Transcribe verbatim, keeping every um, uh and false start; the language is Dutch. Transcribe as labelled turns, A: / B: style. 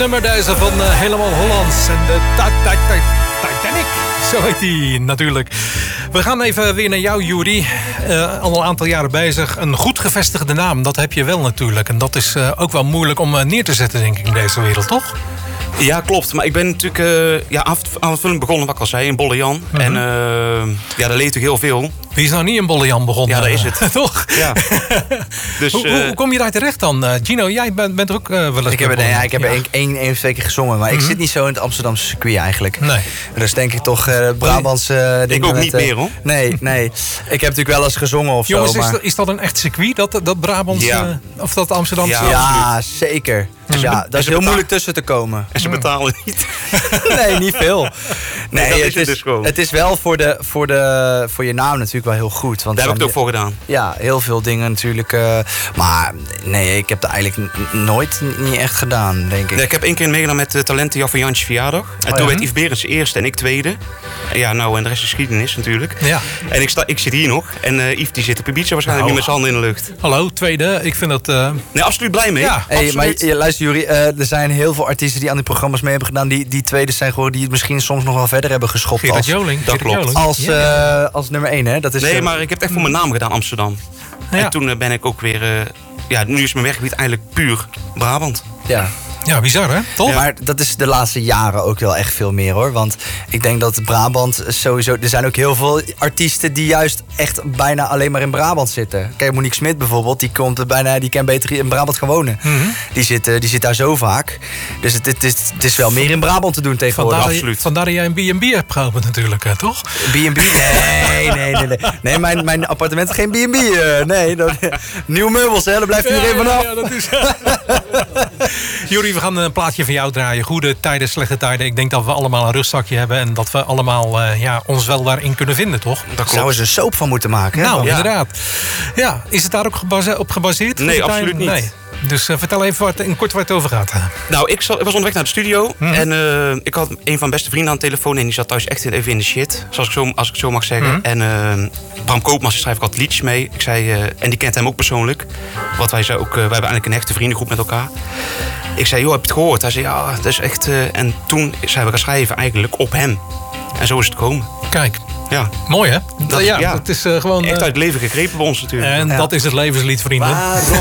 A: nummer deze van uh, Helemaal Hollands. En de ta ta ta Titanic, zo heet die natuurlijk. We gaan even weer naar jou, Yuri. Uh, al een aantal jaren bezig. Een goed gevestigde naam, dat heb je wel natuurlijk. En dat is uh, ook wel moeilijk om uh, neer te zetten, denk ik, in deze wereld, toch?
B: Ja, klopt. Maar ik ben natuurlijk uh, ja, aanvullend begonnen, wat ik al zei, in Bolle Jan. Mm-hmm. En uh, ja, daar leeft natuurlijk heel veel.
A: Wie is nou niet in Bolle Jan begonnen?
B: Ja, dat is het.
A: Toch?
B: Ja.
A: Dus, hoe, uh, hoe kom je daar terecht dan? Uh, Gino, jij bent, bent er ook uh, wel eens
C: Ik heb er, nee, ja, ik heb
A: ja.
C: er één, één, één of twee keer gezongen. Maar mm-hmm. ik zit niet zo in het Amsterdamse circuit eigenlijk.
A: Nee.
C: Dus denk ik toch uh, Brabantse uh, dingen.
B: Ik ook
C: met,
B: niet
C: uh,
B: meer, hoor.
C: Nee, nee. Ik heb natuurlijk wel eens gezongen of
A: Jongens,
C: zo. Maar...
A: is, dat, is dat een echt circuit, dat, dat Brabantse?
B: Ja.
A: Uh, of dat Amsterdamse?
C: Ja, ja zeker. Dus ja, dat is heel
B: betaal...
C: moeilijk tussen te komen.
B: En ze betalen niet.
C: Nee, niet veel. Nee,
B: nee
C: het,
B: is het,
C: is,
B: dus
C: het is wel voor, de, voor, de, voor je naam natuurlijk wel heel goed. Want
B: daar heb ik het ook voor gedaan.
C: Ja, heel veel dingen natuurlijk. Uh, maar nee, ik heb het eigenlijk n- nooit n- niet echt gedaan, denk ik.
B: Nee, ik heb één keer meegedaan met uh, Talentenjacht van Jantje verjaardag. En
C: oh,
B: toen
C: ja?
B: werd Yves Berends eerste en ik tweede. En ja, nou, en de rest is geschiedenis natuurlijk.
A: Ja.
B: En ik, sta, ik zit hier nog. En uh, Yves die zit op Ibiza waarschijnlijk
A: nou,
B: nu met zijn handen in de lucht.
A: Hallo, tweede. Ik vind dat... Uh...
B: Nee, absoluut blij mee.
A: Ja,
C: hey,
B: absoluut.
C: maar je, luister, Yuri, uh, er zijn heel veel artiesten die aan die programma's mee hebben gedaan. Die, die tweede zijn geworden, die het misschien soms nog wel verder hebben geschopt.
A: Gerard
C: als,
A: Joling.
B: Dat klopt.
A: Joling.
C: Als,
A: ja, ja.
C: uh, als nummer één, hè? Dat is,
B: Nee,
C: uh,
B: maar ik heb het echt voor mijn naam gedaan, Amsterdam.
A: Ja.
B: En toen uh, ben ik ook weer... Uh, ja, nu is mijn werkgebied eigenlijk puur Brabant.
C: Ja.
A: Ja, bizar hè? Toch?
C: Ja. Maar dat is de laatste jaren ook wel echt veel meer hoor. Want ik denk dat Brabant sowieso... Er zijn ook heel veel artiesten die juist echt bijna alleen maar in Brabant zitten. Kijk, Monique Smit bijvoorbeeld, die komt er bijna, die kan beter in Brabant gaan wonen.
A: Mm-hmm.
C: Die, zit, die zit daar zo vaak. Dus het, het, is, het is wel meer in Brabant te doen tegenwoordig.
A: Vandaar,
B: absoluut.
A: Vandaar dat jij een B en B hebt geopend natuurlijk, hè, toch?
C: B en B? Nee, nee, nee. Nee, nee mijn, mijn appartement is geen B en B. Uh, nee, dat, nieuwe meubels, hè, daar blijft
A: ja,
C: iedereen vanaf.
A: Ja, ja, dat is... Juri, we gaan een plaatje van jou draaien. Goede tijden, slechte tijden. Ik denk dat we allemaal een rugzakje hebben en dat we allemaal uh, ja, ons wel daarin kunnen vinden, toch?
C: Daar zouden ze een soap van moeten maken. Hè?
A: Nou,
C: ja.
A: inderdaad. Ja, is het daar ook gebase- op gebaseerd?
B: Nee,
A: Goede
B: absoluut
A: tijden?
B: niet.
A: Nee. Dus uh, vertel even wat, in kort waar het over gaat.
B: Nou, ik, zat, ik was onderweg naar de studio.
A: Mm-hmm.
B: En uh, ik had een van mijn beste vrienden aan de telefoon. En die zat thuis echt even in de shit. Zoals ik zo, als ik het zo mag zeggen.
A: Mm-hmm.
B: En uh, Bram Koopmans, die schrijft ik altijd liedjes mee. Ik zei, uh, en die kent hem ook persoonlijk. Wat wij zei ook, uh, wij hebben eigenlijk een hechte vriendengroep met elkaar. Ik zei, joh, heb je het gehoord? Hij zei, ja, dat is echt... Uh, en toen zijn we gaan schrijven eigenlijk op hem. En zo is het gekomen.
A: Kijk,
B: ja.
A: Mooi hè?
B: Dat,
A: ja,
B: ja,
A: het is uh, gewoon...
B: echt
A: Uh,
B: uit het leven gegrepen bij ons natuurlijk.
A: En
C: ja.
A: dat is het levenslied, vrienden.
D: Waarom